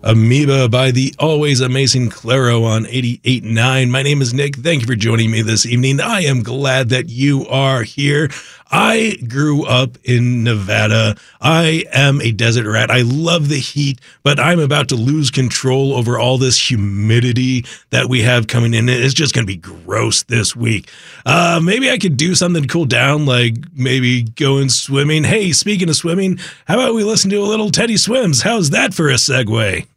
Amoeba by the always amazing Claro on 88.9. My name is Nick. Thank you for joining me this evening. I am glad that you are here. I grew up in Nevada. I am a desert rat. I love the heat, but I'm about to lose control over all this humidity that we have coming in. It's just going to be gross this week. Maybe I could do something to cool down, like maybe going swimming. Hey, speaking of swimming, how about we listen to a little Teddy Swims? How's that for a segue?